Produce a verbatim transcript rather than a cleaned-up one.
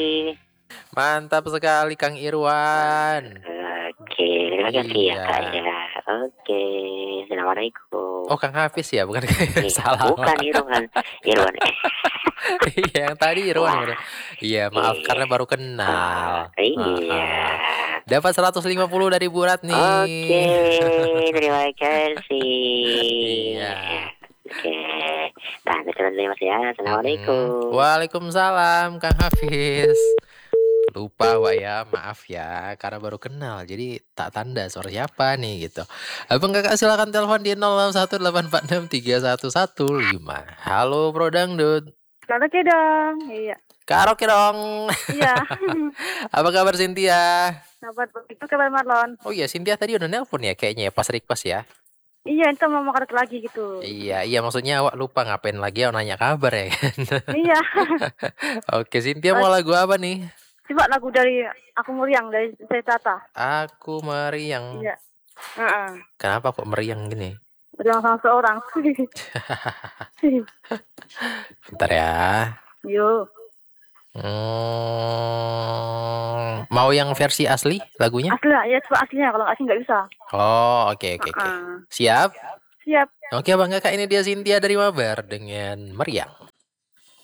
Mantap sekali Kang Irwan. Oke, terima kasih ya Kak Iya. ya. Oke, assalamualaikum. Oh Kang Hafiz ya, bukan Kang Irwan, Iya, salah bukan maaf. Irwan, Irwan. Iya, yang tadi Irwan Wah, bener. Iya, maaf iya. karena baru Oh, kenal. iya. Heeh. Dapat seratus lima puluh dari Bu Oke, Ratni. terima kasih. Iya. Oke, nah kebetulan dulu ya Mas ya. Mhm. Assalamualaikum. Waalaikumsalam Kang Hafiz. Lupa Wak ya, maaf ya, karena baru kenal, jadi tak tanda suara siapa nih gitu. Abang Kakak silakan telepon di nol enam satu delapan empat enam tiga satu satu lima. Halo Bro Dangdut. Karaoke dong, iya. Karaoke dong. Iya. Apa kabar Cynthia? Dapat begitu kabar Marlon. Oh iya, Cynthia tadi udah nelpon ya kayaknya ya, pas request ya. Iya, itu mau karaoke lagi gitu. Iya, iya maksudnya awak lupa ngapain lagi awak nanya kabar ya kan. Iya. Oke, Cynthia mau lagu apa nih? Coba lagu dari Aku Meriang dari Tata. Aku meriang. Iya. Heeh. Kenapa kok meriang gini? Meriang sama seorang. Bentar ya. Yo. Hmm, mau yang versi asli lagunya? Asli ya, coba aslinya kalau asli nggak bisa. Oh, oke oke oke. Uh-uh. Siap? Siap. Oke Bang Kakak, ini dia Cynthia dari Mabar dengan Meriang.